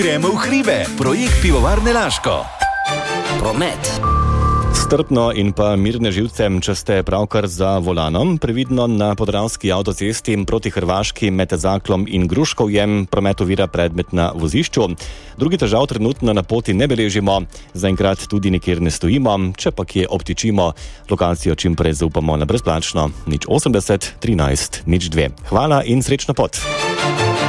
Gremo v hribe, projekt Pivovarne Laško. Promet. Strpno in pa mirne živce, če ste pravkar za volanom, previdno na podravski avtocesti proti Hrvaški med Zaklom in Gruškovjem, promet ovira predmet na vozišču. Drugi težav trenutno na poti ne beležimo, zaenkrat tudi nikjer ne stojimo, če pa kje obtičimo, lokacijo čim prej zaupamo na brezplačno 080 13 02. Hvala in srečno pot!